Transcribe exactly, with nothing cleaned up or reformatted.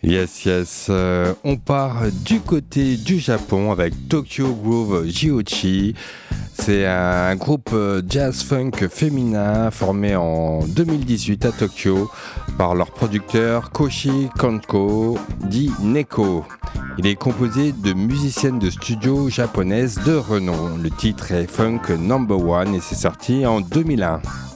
Yes, yes. Euh, on part du côté du Japon avec Tokyo Groove Jiochi. C'est un groupe jazz-funk féminin formé en deux mille dix-huit à Tokyo par leur producteur Koshi Kanko, dit Neko. Il est composé de musiciennes de studio japonaises de renom. Le titre est Funk Number One et c'est sorti en deux mille un.